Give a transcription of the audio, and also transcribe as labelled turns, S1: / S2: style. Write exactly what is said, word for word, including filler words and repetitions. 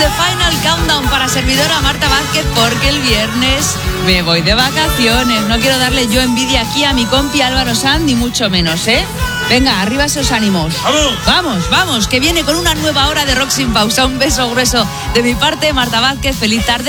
S1: The Final Countdown para servidora Marta Vázquez, porque el viernes me voy de vacaciones. No quiero darle yo envidia aquí a mi compi Álvaro Sanz, ni mucho menos, ¿eh? Venga, arriba esos ánimos.
S2: ¡Vamos!
S1: Vamos, vamos, que viene con una nueva hora de Rock Sin Pausa. Un beso grueso de mi parte, Marta Vázquez. Feliz tarde.